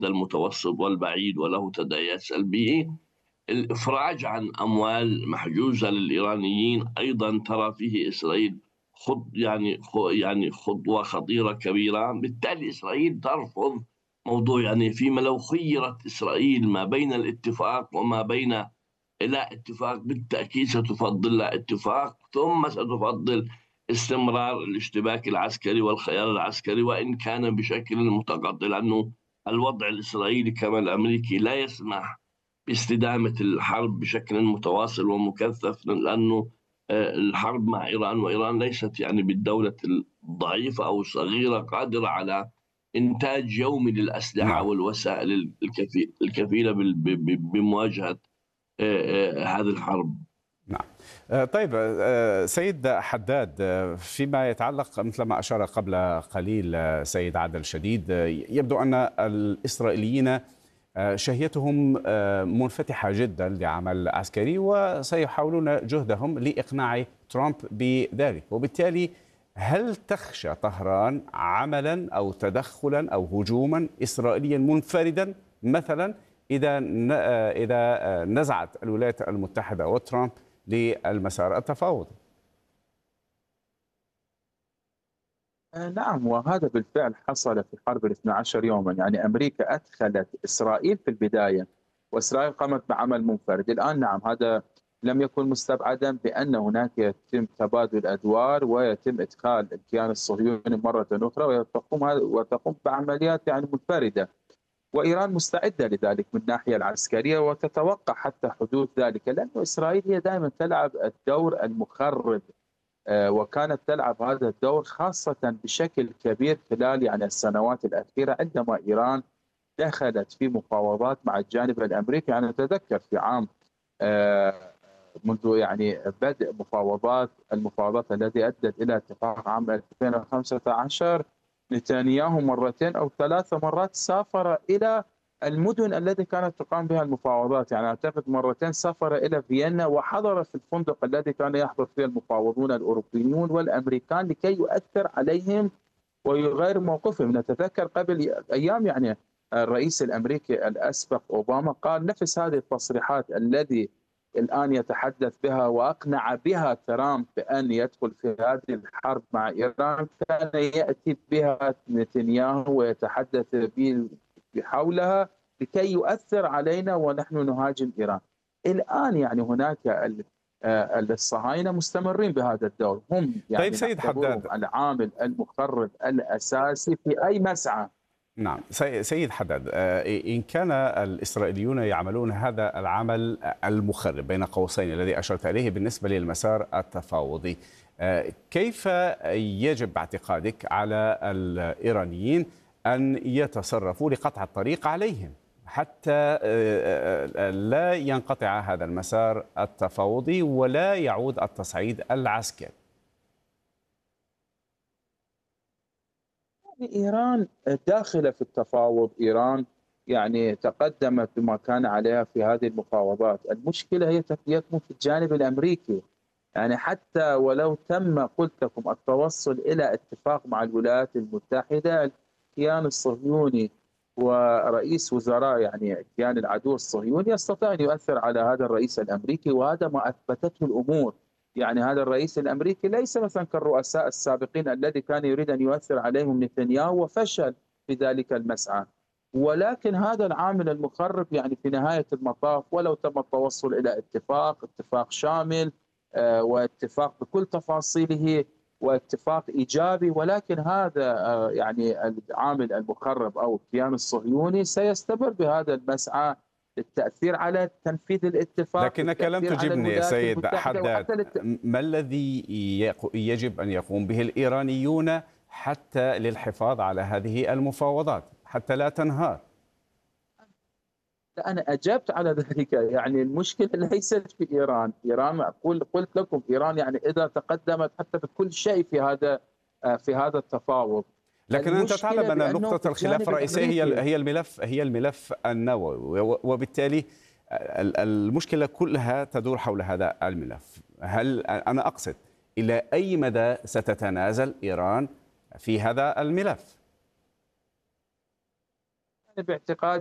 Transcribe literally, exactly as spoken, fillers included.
المتوسط والبعيد وله تداعيات سلبية. الإفراج عن أموال محجوزة للإيرانيين أيضا ترى فيه إسرائيل خط يعني يعني خطوة خطيرة كبيرة. بالتالي إسرائيل ترفض موضوع، يعني فيما لو خيرت إسرائيل ما بين الاتفاق وما بين لا اتفاق، بالتأكيد ستفضل لا اتفاق، ثم ستفضل استمرار الاشتباك العسكري والخيار العسكري وإن كان بشكل متقطع، لأنه الوضع الإسرائيلي كما الأمريكي لا يسمح باستدامة الحرب بشكل متواصل ومكثف، لأنه آه، الحرب مع إيران، وإيران ليست يعني بالدولة الضعيفة أو الصغيرة قادرة على إنتاج يومي للأسلحة نعم. والوسائل الكفي- الكفيلة بال- ب- ب- بمواجهة آه، آه، هذه الحرب. نعم. آه، طيب، آه، سيد حداد، آه، فيما يتعلق مثل ما أشار قبل قليل آه، سيد عادل شديد، آه، يبدو أن الإسرائيليين آه، شهيتهم آه، منفتحة جدا لعمل عسكري، وسيحاولون جهدهم لإقناع ترامب بذلك. وبالتالي هل تخشى طهران عملا أو تدخلا أو هجوما إسرائيليا منفردا مثلا إذا ن- آه، إذا آه، نزعت الولايات المتحدة وترامب للمسار التفاوضي؟ آه، نعم، وهذا بالفعل حصل في حرب الاثنى عشر يوما. يعني أمريكا أدخلت إسرائيل في البداية، وإسرائيل قامت بعمل منفرد. الآن نعم، هذا لم يكن مستبعدا بأن هناك يتم تبادل أدوار ويتم إدخال الكيان الصهيوني مرة أخرى، وتقوم وتقوم بعمليات يعني منفردة. وإيران مستعدة لذلك من الناحية العسكرية، وتتوقع حتى حدوث ذلك، لأن إسرائيل هي دائما تلعب الدور المخرب. آه، وكانت تلعب هذا الدور خاصة بشكل كبير خلال يعني السنوات الأخيرة، عندما إيران دخلت في مفاوضات مع الجانب الأمريكي. أنا أتذكر في عام آه، منذ يعني بدء مفاوضات المفاوضات التي أدت إلى اتفاق عام ألفين وخمسة عشر، نتنياهو مرتين أو ثلاث مرات سافر إلى المدن التي كانت تقام بها المفاوضات. يعني أعتقد مرتين سافر إلى فيينا وحضر في الفندق الذي كان يحضر فيه المفاوضون الأوروبيون والأمريكان لكي يؤثر عليهم ويغير موقفهم. نتذكر قبل أيام يعني الرئيس الأمريكي الأسبق أوباما قال نفس هذه التصريحات الذي الآن يتحدث بها وأقنع بها ترامب بأن يدخل في هذه الحرب مع إيران، كان يأتي بها نتنياهو ويتحدث حولها لكي يؤثر علينا ونحن نهاجم إيران. الآن يعني هناك الصهاينة مستمرين بهذا الدور، هم طيب يعني سيد نعتبرهم حداد. العامل المخرب الأساسي في أي مسعى. نعم، سي- سيد حداد، آه، إن كان الإسرائيليون يعملون هذا العمل المخرب بين قوسين الذي أشرت إليه بالنسبة للمسار التفاوضي، آه، كيف يجب باعتقادك على الإيرانيين أن يتصرفوا لقطع الطريق عليهم حتى آه، آه، لا ينقطع هذا المسار التفاوضي ولا يعود التصعيد العسكري؟ إيران داخلة في التفاوض. إيران يعني تقدمت بما كان عليها في هذه المفاوضات. المشكلة هي تكمن في الجانب الأمريكي. يعني حتى ولو تم قلت لكم التوصل إلى اتفاق مع الولايات المتحدة، الكيان الصهيوني ورئيس وزراء يعني الكيان العدو الصهيوني يستطيع أن يؤثر على هذا الرئيس الأمريكي، وهذا ما أثبتته الأمور. يعني هذا الرئيس الأمريكي ليس مثلا كالرؤساء السابقين الذي كان يريد أن يؤثر عليهم نتنياهو وفشل في ذلك المسعى. ولكن هذا العامل المخرب يعني في نهاية المطاف، ولو تم التوصل إلى اتفاق اتفاق شامل آه، واتفاق بكل تفاصيله واتفاق إيجابي، ولكن هذا آه، يعني العامل المخرب أو الكيان الصهيوني سيستمر بهذا المسعى للتأثير على تنفيذ الاتفاق، لكنك لم للتأثير على تجبني الولايات سيد المتحدة حداد. وحتى للت... ما الذي يق- يجب أن يقوم به الإيرانيون حتى للحفاظ على هذه المفاوضات حتى لا تنهار؟ أنا أجبت على ذلك. يعني المشكلة ليست في إيران. إيران أقول قلت لكم إيران يعني إذا تقدمت حتى بكل شيء في هذا في هذا التفاوض. لكن أنت المشكلة تعلم أن بأنه في نقطة الخلاف الجانب الرئيسية هي الأمريكي. هي الملف هي الملف النووي، وبالتالي ال- المشكلة كلها تدور حول هذا الملف. هل أنا أقصد إلى أي مدى ستتنازل إيران في هذا الملف؟ باعتقادي